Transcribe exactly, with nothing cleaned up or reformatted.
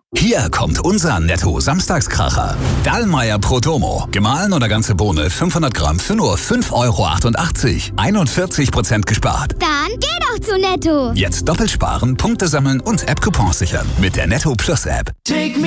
Hier kommt unser Netto-Samstagskracher. Dallmayr Prodomo. Gemahlen oder ganze Bohne fünfhundert Gramm für nur fünf Euro achtundachtzig. einundvierzig Prozent gespart. Dann geh doch zu Netto. Jetzt doppelt sparen, Punkte sammeln und App-Coupons sichern. Mit der Netto Plus App. Take me